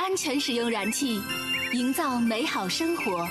安全使用燃气，营造美好生活。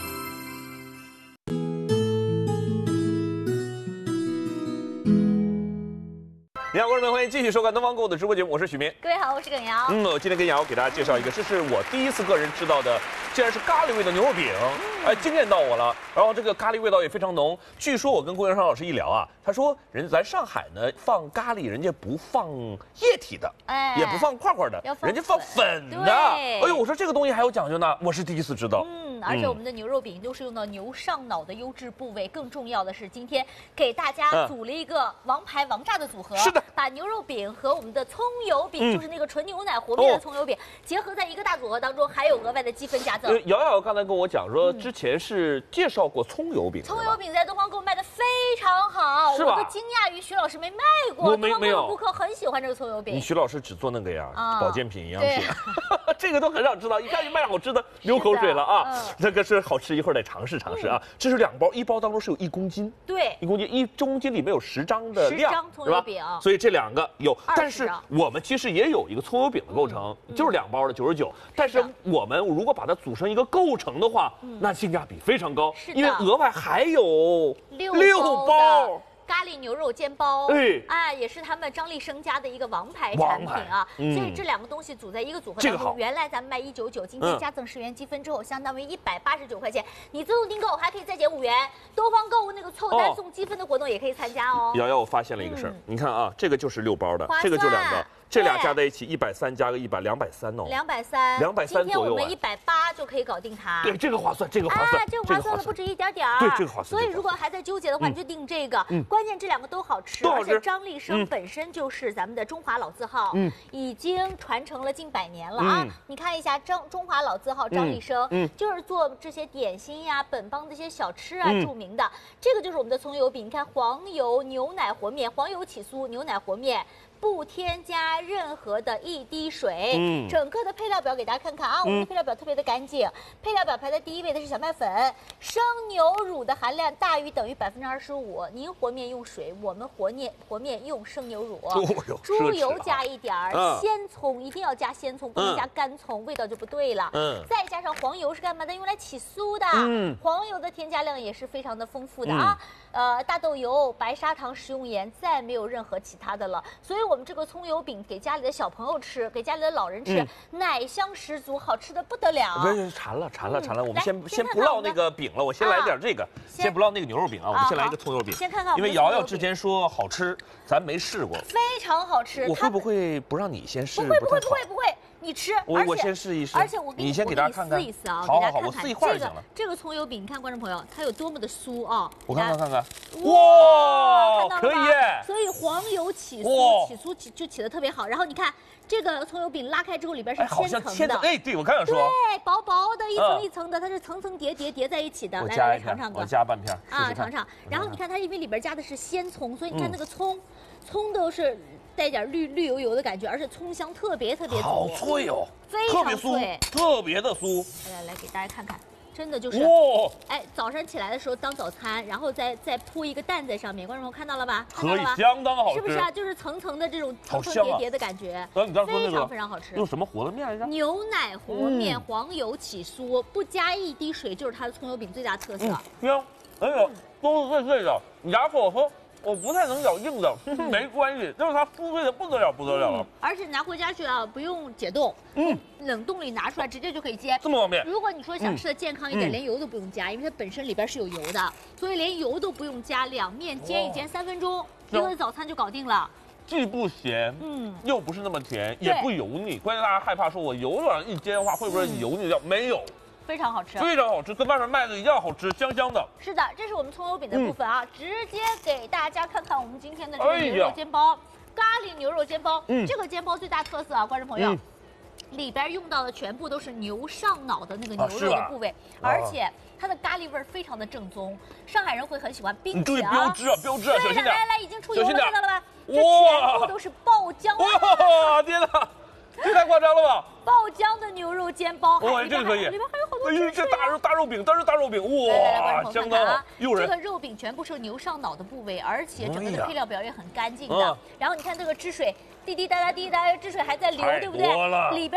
你好，观众们，欢迎继续收看东方购物的直播节目，我是许明。 各位好，我是耿瑶。 我今天跟瑶给大家介绍一个，这是我第一次个人吃到的，竟然是咖喱味的牛肉饼，惊艳到我了。然后这个咖喱味道也非常浓。据说我跟郭元昌老师一聊啊，他说咱上海呢放咖喱，人家不放液体的，也不放块块的，人家放粉的。哎呦，我说这个东西还有讲究呢，我是第一次知道。 而且我们的牛肉饼都是用到牛上脑的优质部位，更重要的是今天给大家组了一个王牌王炸的组合。 是的。 把牛肉饼和我们的葱油饼，就是那个纯牛奶和面的葱油饼，结合在一个大组合当中，还有额外的积分加赠。 瑶瑶刚才跟我讲说，之前是介绍过葱油饼， 葱油饼在东方购卖的非常好， 是吧？ 我都惊讶于徐老师没卖过。东方购的顾客很喜欢这个葱油饼。 你徐老师只做那个呀，保健品、营养品，这个都很少知道。一看就卖好吃的，流口水了啊！这个是好吃，一会儿得尝试尝试啊。这是2包，一包当中是有1公斤， 对 ，1公斤，1公斤里面有10张的量， 10张葱油饼， 所以这2个有。但是我们其实也有一个葱油饼的构成，就是2包的99。但是我们如果把它组成一个构成的话，那性价比非常高，因为额外还有6包。 咖喱牛肉煎包，也是他们张力生家的一个王牌产品啊。所以这2个东西组在一个组合当中，原来咱们卖199，今天加赠10元积分之后，相当于189块钱。你自动订购还可以再减5元。东方购物那个凑单送积分的活动也可以参加哦。 瑶瑶，我发现了一个事儿，你看啊，这个就是6包的，这个就2个。这俩加在一起130加个100，230哦，230 左右。今天我们180就可以搞定它。 对，这个划算，这个划算， 这个划算的不止一点点。 对，这个划算。 所以如果还在纠结的话，你就订这个。关键这2个都好吃，而且张力生本身就是咱们的中华老字号，已经传承了近100年了啊。你看一下中华老字号张力生，就是做这些点心呀、本帮这些小吃啊著名的。这个就是我们的葱油饼，你看黄油牛奶和面，黄油起酥，牛奶和面。不添加任何的一滴水，整个的配料表给大家看看啊，我们的配料表特别的干净，配料表排在第1位的是小麦粉，生牛乳的含量大于等于25%，您和面用水，我们和面用生牛乳，猪油加一点儿，鲜葱一定要加鲜葱，不能加干葱，味道就不对了，再加上黄油是干嘛的？用来起酥的，黄油的添加量也是非常的丰富的啊。大豆油、白砂糖、食用盐，再没有任何其他的了。所以我们这个葱油饼给家里的小朋友吃，给家里的老人吃，奶香十足，好吃的不得了。 馋了。我们先不烙那个饼了，我先来点这个，先不烙那个牛肉饼啊，我们先来一个葱油饼。 先看看， 因为瑶瑶之前说好吃，咱没试过， 非常好吃。 我会不会不让你先试？ 不会。你吃， 我先试一试， 而且你先给大家看看， 撕一撕啊， 好，我撕一块就行了。 这个葱油饼，你看观众朋友，它有多么的酥啊！ 我看看，哇，可以耶！ 所以黄油起酥就起得特别好。然后你看这个葱油饼拉开之后，里边是千层的， 对，我刚想说， 对，薄薄的一层一层的，它是层层叠在一起的。来尝尝， 我加半片啊，尝尝。然后你看它因为里边加的是鲜葱，所以你看那个葱都是。带点绿油油的感觉，而且葱香特别足， 好脆哦， 非常脆， 特别的酥。 来给大家看看，真的就是，早上起来的时候当早餐，然后再铺一个蛋在上面，观众朋友看到了吧？ 可以，相当好吃， 是不是啊？就是层层的这种层叠的感觉，非常好吃。 用什么和的面来着？ 牛奶和面，黄油起酥，不加一滴水，就是它的葱油饼最大特色。 香，而且都是脆的，牙口和。我不太能咬硬的，没关系，就是它酥脆的不得了了。 而且拿回家去啊，不用解冻，冷冻里拿出来直接就可以煎， 这么方便。 如果你说想吃的健康一点，连油都不用加，因为它本身里边是有油的，所以连油都不用加，两面煎一煎3分钟，一个早餐就搞定了。 既不咸，又不是那么甜，也不油腻。关键大家害怕说我油往一煎的话会不会油腻掉？没有。 非常好吃， 跟外面卖的一样好吃，香香的。 是的，这是我们葱油饼的部分啊，直接给大家看看我们今天的这个牛肉煎包，咖喱牛肉煎包。这个煎包最大特色啊，观众朋友，里边用到的全部都是牛上脑的那个牛肉的部位，而且它的咖喱味非常的正宗，上海人会很喜欢，并且标志啊，小心点！ 来，已经出油了，看到了吧？这全部都是爆浆。 哇，天哪！这太夸张了吧！ 爆浆的牛肉煎包， 这个可以， 里面还有好多汁水。 这大肉饼，当然大肉饼，哇，相当好，诱人。 这个肉饼全部是牛上脑的部位，而且整个的配料表也很干净的。然后你看这个汁水，滴滴答答，汁水还在流，对不对？里边。